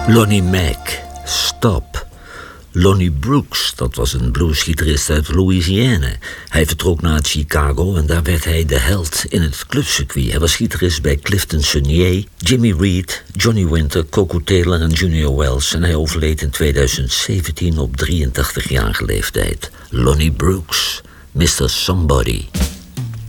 Lonnie Mack, Stop. Lonnie Brooks, dat was een bluesgitarist uit Louisiana. Hij vertrok naar Chicago en daar werd hij de held in het clubcircuit. Hij was gitarist bij Clifton Chenier, Jimmy Reed, Johnny Winter, Coco Taylor en Junior Wells. En hij overleed in 2017 op 83-jarige leeftijd. Lonnie Brooks, Mr. Somebody.